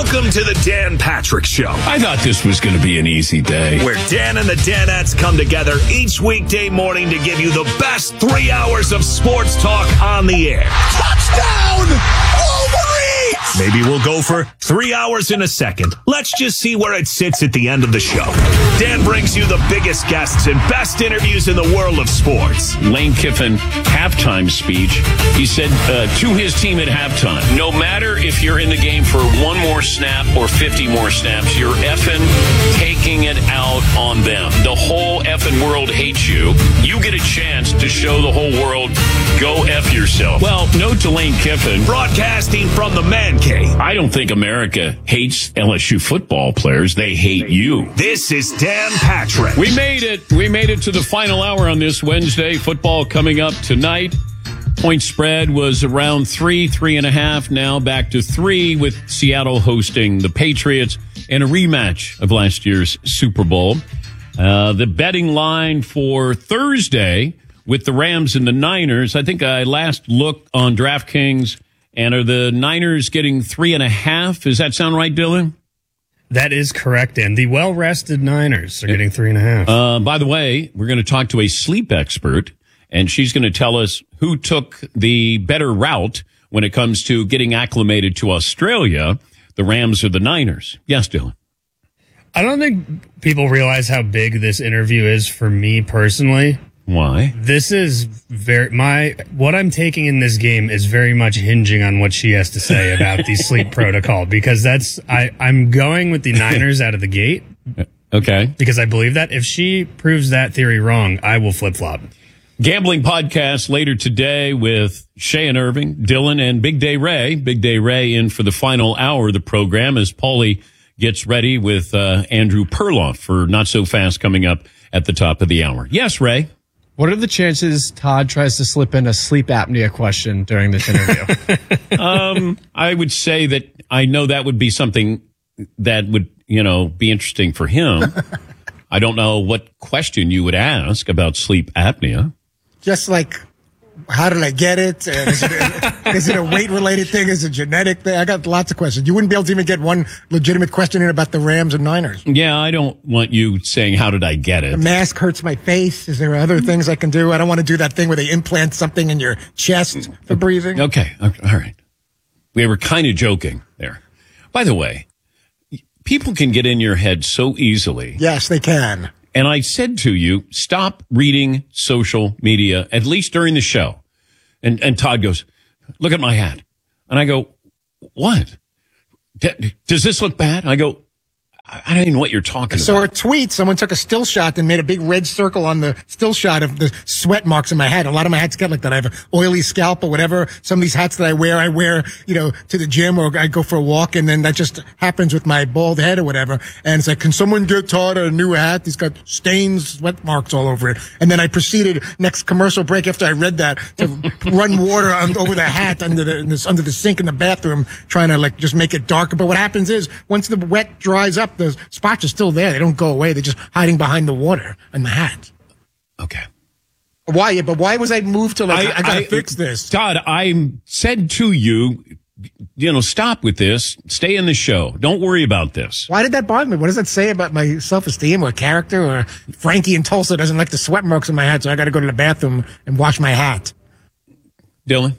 Welcome to the Dan Patrick Show. I thought this was going to be an easy day. Where Dan and the Danettes come together each weekday morning to give you the best 3 hours of sports talk on the air. Touchdown! Wolverines! Maybe we'll go for 3 hours in a second. Let's just see where it sits at the end of the show. Dan brings you the biggest guests and best interviews in the world of sports. Lane Kiffin, halftime speech. He said to his team at halftime, no matter if you're in the game for one more snap or 50 more snaps, you're effing taking it out on them. The whole effing world hates you. You get a chance to show the whole world, go F yourself. Well, note to Lane Kiffin. Broadcasting from the Man Cave. I don't think America hates LSU football players. They hate you. This is Dan Patrick. We made it. We made it to the final hour on this Wednesday. Football coming up tonight. Point spread was around 3.5. Now back to 3 with Seattle hosting the Patriots in a rematch of last year's Super Bowl. The betting line for Thursday with the Rams and the Niners. I think I last looked on DraftKings, and are the Niners getting 3.5? Does that sound right, Dylan? That is correct, and the well-rested Niners are getting 3.5. By the way, we're going to talk to a sleep expert, and she's going to tell us who took the better route when it comes to getting acclimated to Australia, the Rams or the Niners. Yes, Dylan. I don't think people realize how big this interview is for me personally. Why? This is what I'm taking in this game is very much hinging on what she has to say about the sleep protocol, because I'm going with the Niners out of the gate. Okay. Because I believe that. If she proves that theory wrong, I will flip-flop. Gambling podcast later today with Shay and Irving, Dylan, and Big Day Ray. Big Day Ray in for the final hour of the program as Paulie gets ready with Andrew Perloff for Not So Fast coming up at the top of the hour. Yes, Ray? What are the chances Todd tries to slip in a sleep apnea question during this interview? I would say that I know that would be something that would, be interesting for him. I don't know what question you would ask about sleep apnea. Just like, how did I get it? Is it a weight-related thing? Is it a genetic thing? I got lots of questions. You wouldn't be able to even get one legitimate question in about the Rams and Niners. Yeah, I don't want you saying, how did I get it? The mask hurts my face. Is there other things I can do? I don't want to do that thing where they implant something in your chest for breathing. Okay. All right. We were kind of joking there. By the way, people can get in your head so easily. Yes, they can. And I said to you, stop reading social media, at least during the show. And Todd goes, look at my hat. And I go, what? Does this look bad? I go, I don't even know what you're talking about. So a tweet, someone took a still shot and made a big red circle on the still shot of the sweat marks in my head. A lot of my hats get like that. I have an oily scalp or whatever. Some of these hats that I wear, to the gym or I go for a walk, and then that just happens with my bald head or whatever. And it's like, can someone get Todd a new hat? He's got stains, sweat marks all over it. And then I proceeded next commercial break after I read that to run water over the hat under the sink in the bathroom, trying to just make it darker. But what happens is once the wet dries up, the spots are still there. They don't go away. They're just hiding behind the water and the hat. Okay. Why? But why was I moved to I gotta fix this? Todd, I said to you, stop with this. Stay in the show. Don't worry about this. Why did that bother me? What does that say about my self-esteem or character? Or Frankie in Tulsa doesn't like the sweat marks in my hat, so I got to go to the bathroom and wash my hat. Dylan?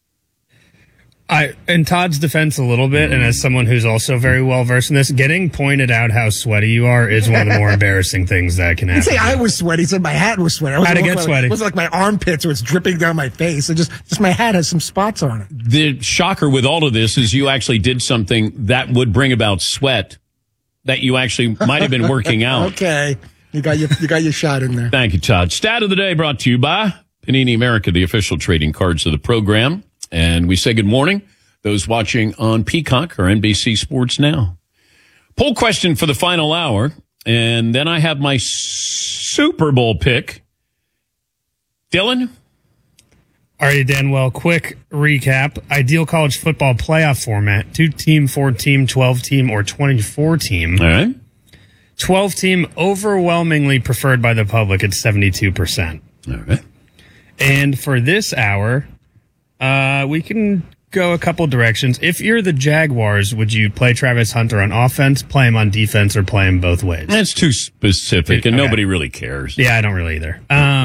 In Todd's defense a little bit, and as someone who's also very well versed in this, getting pointed out how sweaty you are is one of the more embarrassing things that can happen. He say I was sweaty. He said my hat was sweaty. How'd it get sweaty? It was like my armpits where it's dripping down my face. It just my hat has some spots on it. The shocker with all of this is you actually did something that would bring about sweat that you actually might have been working out. Okay. You got your shot in there. Thank you, Todd. Stat of the day brought to you by Panini America, the official trading cards of the program. And we say good morning. Those watching on Peacock or NBC Sports Now. Poll question for the final hour. And then I have my Super Bowl pick. Dylan? All right, Dan. Well, quick recap. Ideal college football playoff format. 2-team, 4-team, 12-team, or 24-team. All right. 12-team overwhelmingly preferred by the public at 72%. All right. And for this hour, we can go a couple directions. If you're the Jaguars, would you play Travis Hunter on offense, play him on defense, or play him both ways? That's too specific, and nobody really cares. Yeah, I don't really either.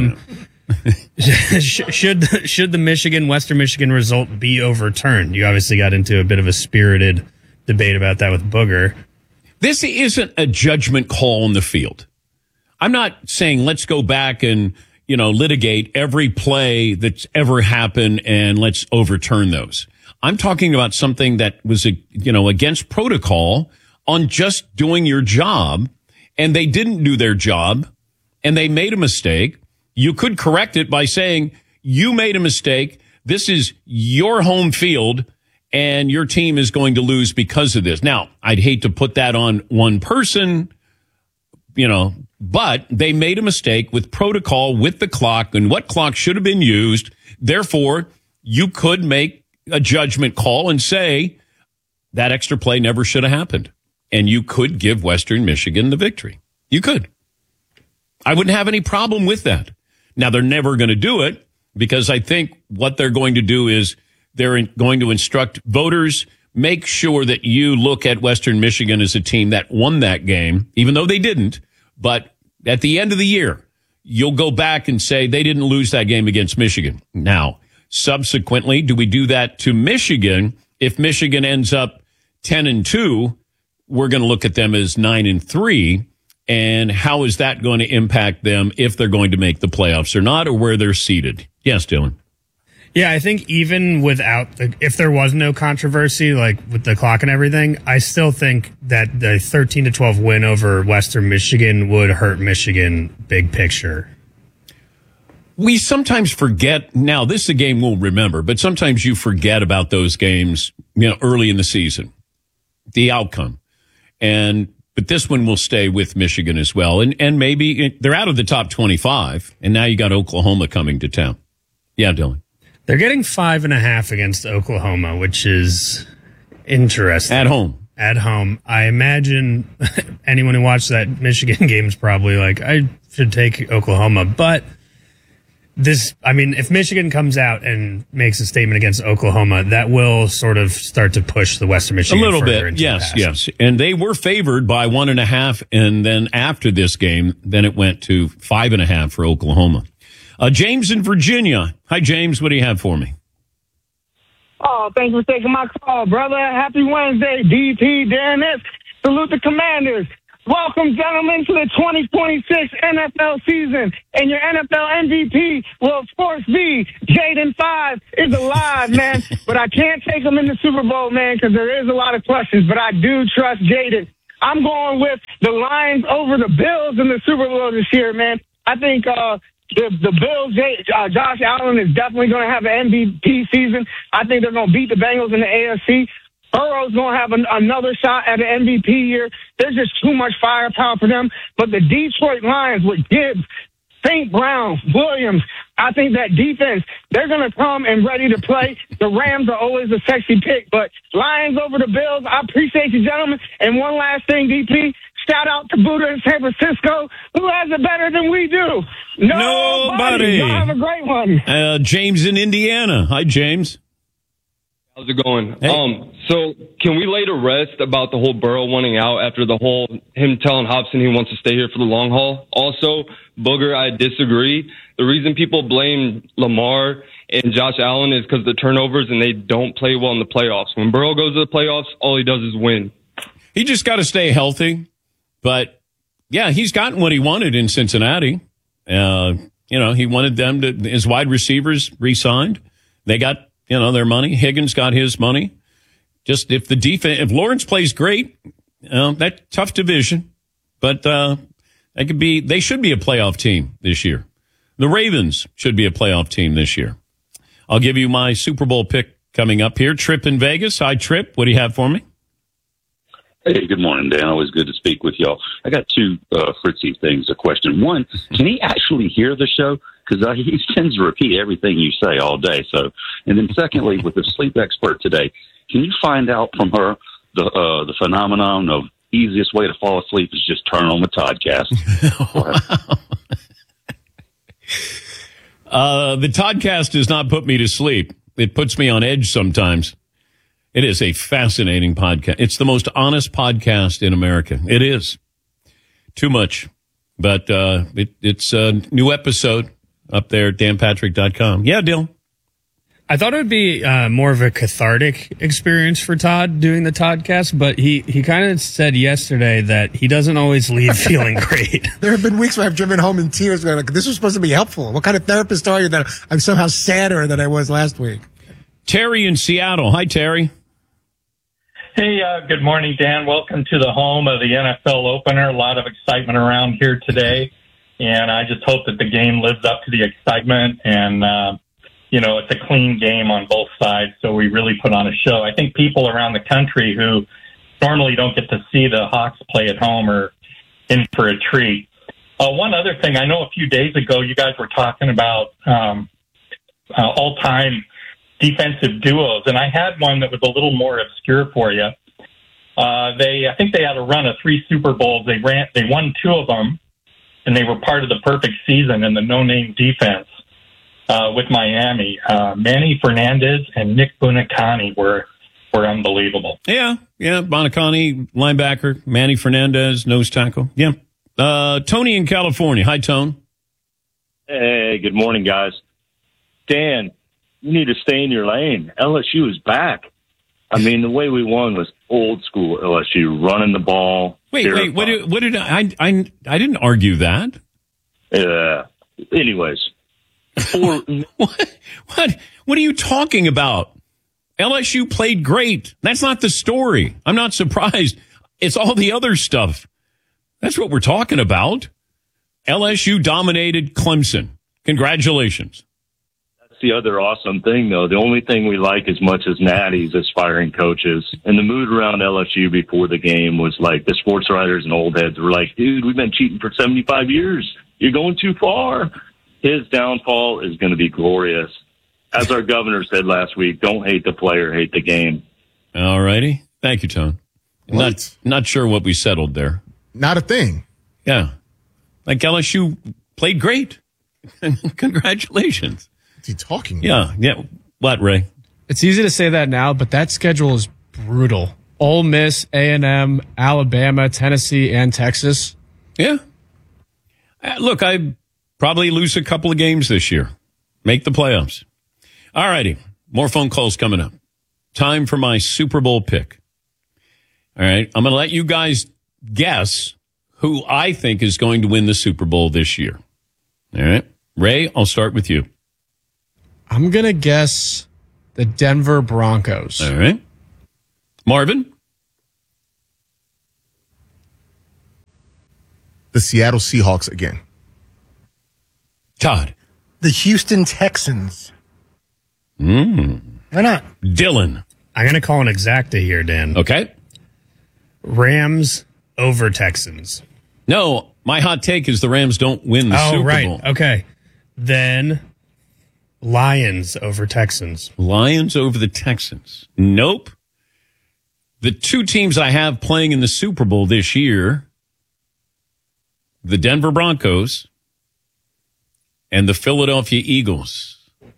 Should the Western Michigan result be overturned? You obviously got into a bit of a spirited debate about that with Booger. This isn't a judgment call on the field. I'm not saying let's go back and, litigate every play that's ever happened and let's overturn those. I'm talking about something that was, against protocol on just doing your job, and they didn't do their job and they made a mistake. You could correct it by saying you made a mistake. This is your home field and your team is going to lose because of this. Now, I'd hate to put that on one person, but they made a mistake with protocol, with the clock, and what clock should have been used. Therefore, you could make a judgment call and say that extra play never should have happened. And you could give Western Michigan the victory. You could. I wouldn't have any problem with that. Now, they're never going to do it because I think what they're going to do is they're going to instruct voters, make sure that you look at Western Michigan as a team that won that game, even though they didn't. But at the end of the year, you'll go back and say they didn't lose that game against Michigan. Now, subsequently, do we do that to Michigan? If Michigan ends up 10-2, we're going to look at them as 9-3. And how is that going to impact them if they're going to make the playoffs or not, or where they're seated? Yes, Dylan. Yeah, I think even if there was no controversy, like with the clock and everything, I still think that the 13-12 win over Western Michigan would hurt Michigan big picture. We sometimes forget. Now, this is a game we'll remember, but sometimes you forget about those games, early in the season, the outcome. But this one will stay with Michigan as well. And maybe they're out of the top 25, and now you got Oklahoma coming to town. Yeah, Dylan. They're getting 5.5 against Oklahoma, which is interesting. At home. At home. I imagine anyone who watched that Michigan game is probably like, I should take Oklahoma. But if Michigan comes out and makes a statement against Oklahoma, that will sort of start to push the Western Michigan a little further bit. Yes. And they were favored by 1.5. And then after this game, then it went to 5.5 for Oklahoma. James in Virginia. Hi, James. What do you have for me? Oh, thanks for taking my call, brother. Happy Wednesday, DP, Darren S. Salute the Commanders. Welcome, gentlemen, to the 2026 NFL season. And your NFL MVP will, of course, be Jaden 5 is alive, man. But I can't take him in the Super Bowl, man, because there is a lot of questions. But I do trust Jaden. I'm going with the Lions over the Bills in the Super Bowl this year, man. I think the Bills, Josh Allen is definitely going to have an MVP season. I think they're going to beat the Bengals in the AFC. Burrow's going to have another shot at an MVP year. There's just too much firepower for them. But the Detroit Lions with Gibbs, St. Brown, Williams, I think that defense, they're going to come and ready to play. The Rams are always a sexy pick. But Lions over the Bills, I appreciate you, gentlemen. And one last thing, DP. Shout out to Buddha in San Francisco. Who has it better than we do? Nobody. Y'all have a great one. James in Indiana. Hi, James. How's it going? Hey. So can we lay to rest about the whole Burrow wanting out after him telling Hobson he wants to stay here for the long haul? Also, Booger, I disagree. The reason people blame Lamar and Josh Allen is because of the turnovers and they don't play well in the playoffs. When Burrow goes to the playoffs, all he does is win. He just got to stay healthy. But, yeah, he's gotten what he wanted in Cincinnati. He wanted them to, his wide receivers re-signed. They got, their money. Higgins got his money. Just if Lawrence plays great, that tough division. But they should be a playoff team this year. The Ravens should be a playoff team this year. I'll give you my Super Bowl pick coming up here. Trip in Vegas. Hi, Trip. What do you have for me? Hey, good morning, Dan. Always good to speak with y'all. I got two Fritzy things. A question. One, can he actually hear the show? Because he tends to repeat everything you say all day. So, and then secondly, with the sleep expert today, can you find out from her the phenomenon of easiest way to fall asleep is just turn on the Toddcast? The Toddcast does not put me to sleep. It puts me on edge sometimes. It is a fascinating podcast. It's the most honest podcast in America. It is. Too much. But it's a new episode up there at danpatrick.com. Yeah, Dylan. I thought it would be more of a cathartic experience for Todd doing the Toddcast, but he kind of said yesterday that he doesn't always leave feeling great. There have been weeks where I've driven home in tears going, like, this was supposed to be helpful. What kind of therapist are you that I'm somehow sadder than I was last week? Terry in Seattle. Hi, Terry. Hey, good morning, Dan. Welcome to the home of the NFL opener. A lot of excitement around here today, and I just hope that the game lives up to the excitement, and it's a clean game on both sides, so we really put on a show. I think people around the country who normally don't get to see the Hawks play at home are in for a treat. One other thing, I know a few days ago you guys were talking about all-time defensive duos, and I had one that was a little more obscure for you. I think they had a run of 3 Super Bowls. They won 2 of them, and they were part of the perfect season in the no-name defense with Miami. Manny Fernandez and Nick Buoniconti were unbelievable. Yeah, Buoniconti, linebacker. Manny Fernandez, nose tackle. Yeah. Tony in California. Hi, Tone. Hey, good morning, guys. Dan, you need to stay in your lane. LSU is back. I mean, the way we won was old school LSU, running the ball. Wait, what did I didn't argue that. Anyways. What are you talking about? LSU played great. That's not the story. I'm not surprised. It's all the other stuff. That's what we're talking about. LSU dominated Clemson. Congratulations. The other awesome thing, though, the only thing we like as much as Natty's aspiring coaches, and the mood around LSU before the game was like the sports writers and old heads were like, dude, we've been cheating for 75 years. You're going too far. His downfall is going to be glorious. As our governor said last week, don't hate the player, hate the game. All righty. Thank you, Tone. Not sure what we settled there. Not a thing. Yeah. Like LSU played great. Congratulations. What's he talking about? Yeah. What, Ray? It's easy to say that now, but that schedule is brutal. Ole Miss, A&M, Alabama, Tennessee, and Texas. Yeah. Look, I probably lose a couple of games this year. Make the playoffs. All righty. More phone calls coming up. Time for my Super Bowl pick. All right. I'm going to let you guys guess who I think is going to win the Super Bowl this year. All right. Ray, I'll start with you. I'm going to guess the Denver Broncos. All right. Marvin? The Seattle Seahawks again. Todd? The Houston Texans. Why not? Dylan? I'm going to call an exacta here, Dan. Okay. Rams over Texans. No, my hot take is the Rams don't win the Super Bowl. Okay. Then Lions over Texans. Lions over the Texans. Nope. The 2 teams I have playing in the Super Bowl this year, the Denver Broncos and the Philadelphia Eagles.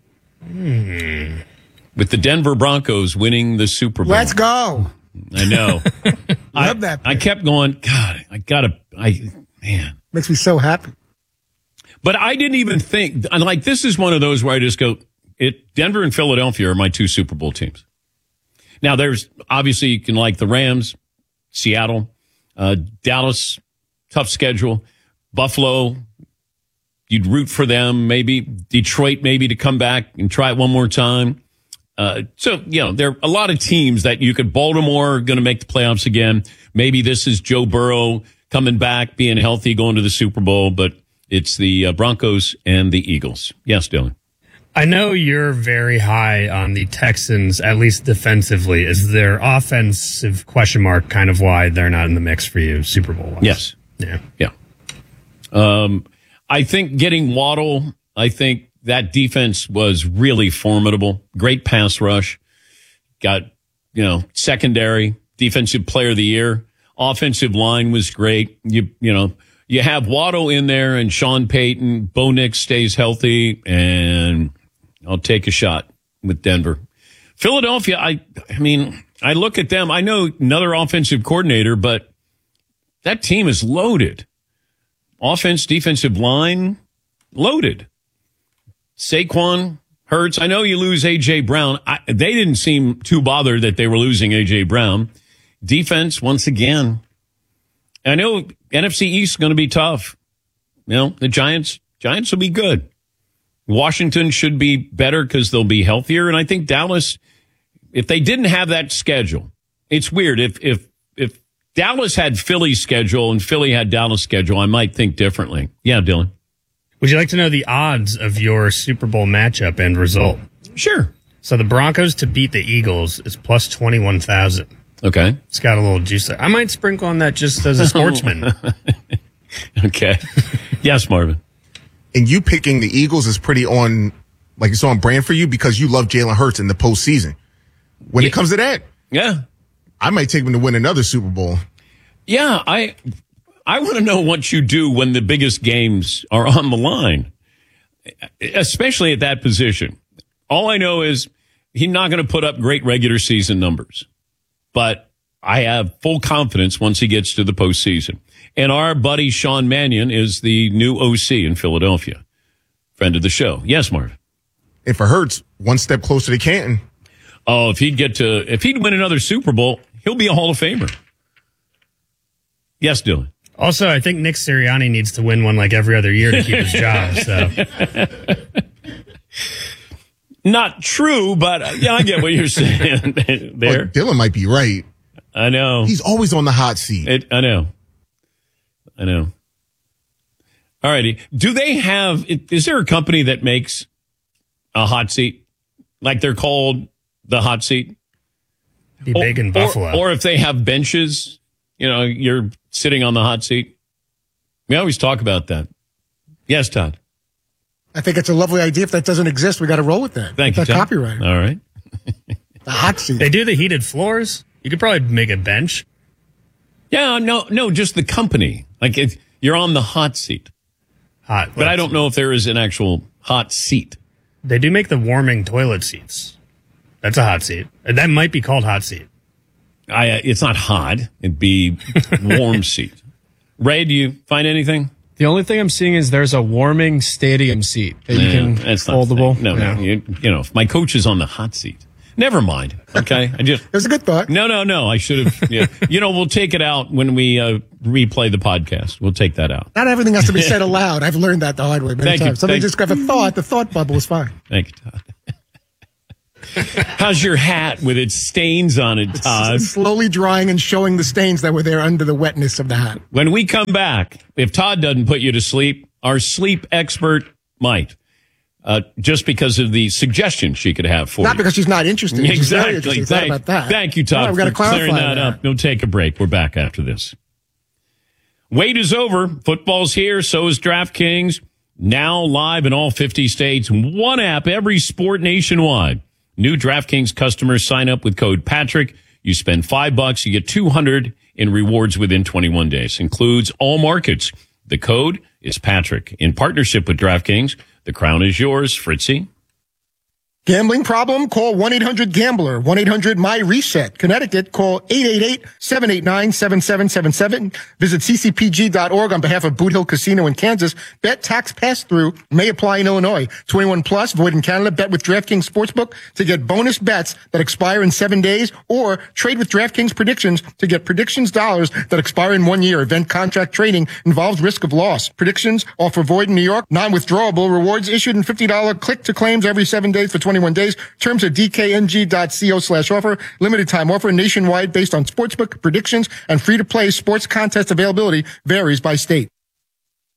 With the Denver Broncos winning the Super Bowl. Let's go. I know. Love that. I kept going, God, man. Makes me so happy. But I didn't even think, like, this is one of those where I just go, Denver and Philadelphia are my 2 Super Bowl teams. Now, there's, obviously, you can like the Rams, Seattle, Dallas, tough schedule, Buffalo, you'd root for them, maybe Detroit, maybe to come back and try it one more time. So, there are a lot of teams that you could, Baltimore going to make the playoffs again. Maybe this is Joe Burrow coming back, being healthy, going to the Super Bowl, but it's the Broncos and the Eagles. Yes, Dylan. I know you're very high on the Texans, at least defensively. Is their offensive question mark kind of why they're not in the mix for you Super Bowl wise? Yes. Yeah. I think getting Waddle, I think that defense was really formidable. Great pass rush. Got, secondary, defensive player of the year. Offensive line was great. You have Waddle in there and Sean Payton. Bo Nix stays healthy, and I'll take a shot with Denver. Philadelphia, I mean, I look at them. I know another offensive coordinator, but that team is loaded. Offense, defensive line, loaded. Saquon, Hurts. I know you lose A.J. Brown. They didn't seem too bothered that they were losing A.J. Brown. Defense, once again. I know NFC East is going to be tough. You know, the Giants will be good. Washington should be better because they'll be healthier. And I think Dallas, if they didn't have that schedule, it's weird. If Dallas had Philly's schedule and Philly had Dallas' schedule, I might think differently. Yeah, Dylan. Would you like to know the odds of your Super Bowl matchup and result? Sure. So the Broncos to beat the Eagles is plus 21,000. Okay. It's got a little juice there. I might sprinkle on that just as a sportsman. Okay. Yes, Marvin. And you picking the Eagles is pretty on, like it's on brand for you because you love Jalen Hurts in the postseason. When it comes to that, yeah, I might take him to win another Super Bowl. Yeah, I want to know what you do when the biggest games are on the line, especially at that position. All I know is he's not going to put up great regular season numbers, but I have full confidence once he gets to the postseason. And our buddy Sean Mannion is the new OC in Philadelphia, friend of the show. Yes, Marv. And for Hurts, one step closer to Canton. Oh, if he'd win another Super Bowl, he'll be a Hall of Famer. Yes, Dylan. Also, I think Nick Sirianni needs to win one like every other year to keep his job. So, not true, but yeah, I get what you're saying there. Well, Dylan might be right. I know. He's always on the hot seat. I know. All righty. Do they have, is there a company that makes a hot seat? Like they're called the hot seat? Be big in Buffalo. Or if they have benches, you know, you're sitting on the hot seat. We always talk about that. Yes, Todd. I think it's a lovely idea. If that doesn't exist, we got to roll with that. Thank you, Todd. Copyright. All right. The hot seat. They do the heated floors. You could probably make a bench. Yeah, no, just the company. Like you're on the hot seat. But I don't know if there is an actual hot seat. They do make the warming toilet seats. That's a hot seat. That might be called hot seat. It's not hot. It'd be warm seat. Ray, do you find anything? The only thing I'm seeing is there's a warming stadium seat that you can that's foldable. No. You know, if my coach is on the hot seat. Never mind. Okay. That's a good thought. No. I should have. Yeah. You know, we'll take it out when we replay the podcast. We'll take that out. Not everything has to be said aloud. I've learned that the hard way many times. Somebody just have a thought. The thought bubble is fine. Thank you, Todd. How's your hat with its stains on it, Todd? It's slowly drying and showing the stains that were there under the wetness of the hat. When we come back, if Todd doesn't put you to sleep, our sleep expert might. Just because of the suggestion she could have for you. Not because she's not interested. Exactly. She's very interested. About that. Thank you, Todd, for clearing that up. We'll take a break. We're back after this. Wait is over. Football's here. So is DraftKings. Now live in all 50 states. One app, every sport nationwide. New DraftKings customers sign up with code Patrick. You spend $5, you get $200 in rewards within 21 days. Includes all markets. The code is Patrick. In partnership with DraftKings, the crown is yours, Fritzy. Gambling problem? Call 1-800-GAMBLER. 1-800-MY-RESET. Connecticut, call 888-789-7777. Visit ccpg.org on behalf of Boot Hill Casino in Kansas. Bet tax pass-through may apply in Illinois. 21 plus, void in Canada. Bet with DraftKings Sportsbook to get bonus bets that expire in 7 days, or trade with DraftKings Predictions to get predictions dollars that expire in 1 year. Event contract trading involves risk of loss. Predictions offer void in New York. Non-withdrawable rewards issued in $50 click to claims every 7 days for 21 days. Terms at dkng.co/offer. Limited time offer nationwide based on sportsbook predictions, and free to play sports contest availability varies by state.